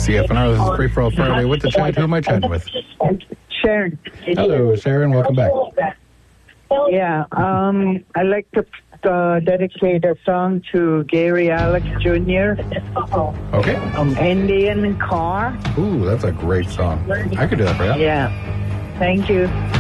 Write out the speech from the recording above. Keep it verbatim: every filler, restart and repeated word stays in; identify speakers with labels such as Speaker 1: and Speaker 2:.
Speaker 1: C F N R. This is Free For All Friday with the chat. Who am I chatting with?
Speaker 2: Sharon.
Speaker 1: Hello, Sharon. Welcome back.
Speaker 2: Yeah, um, I'd like to uh, dedicate a song to Gary Alex Junior
Speaker 1: Okay.
Speaker 2: Um, Indian Car.
Speaker 1: Ooh, that's a great song. I could do that for you.
Speaker 2: Yeah. Thank you.